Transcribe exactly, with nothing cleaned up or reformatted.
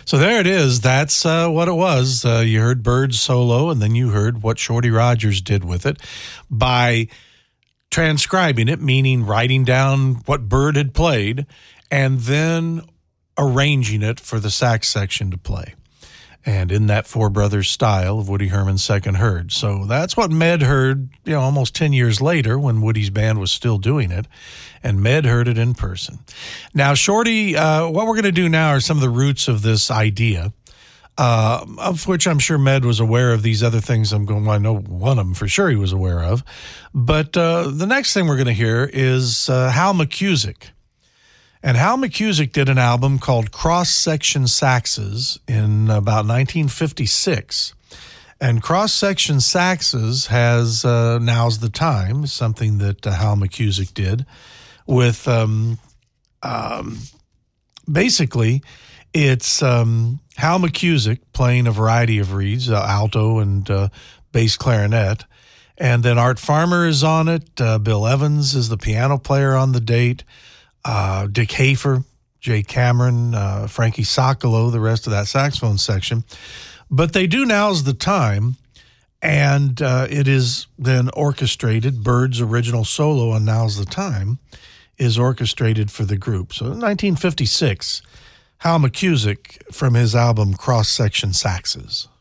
So there it is. That's uh, what it was. Uh, you heard Bird's solo, and then you heard what Shorty Rogers did with it by transcribing it, meaning writing down what Bird had played, and then arranging it for the sax section to play. And in that Four Brothers style of Woody Herman's Second Herd. So that's what Med heard, you know, almost ten years later when Woody's band was still doing it. And Med heard it in person. Now, Shorty, uh, what we're going to do now are some of the roots of this idea, uh, of which I'm sure Med was aware of. These other things I'm going, well, I know one of them for sure he was aware of. But uh, the next thing we're going to hear is uh, Hal McCusick. And Hal McCusick did an album called Cross Section Saxes in about nineteen fifty-six. And Cross Section Saxes has uh, Now's the Time, something that uh, Hal McCusick did with um, um, basically it's um, Hal McCusick playing a variety of reeds, uh, alto and uh, bass clarinet. And then Art Farmer is on it. Uh, Bill Evans is the piano player on the date. Uh, Dick Hafer, Jay Cameron, uh, Frankie Socolo, the rest of that saxophone section. But they do Now's the Time, and uh, it is then orchestrated. Bird's original solo on Now's the Time is orchestrated for the group. So in nineteen fifty-six, Hal McCusick from his album Cross Section Saxes.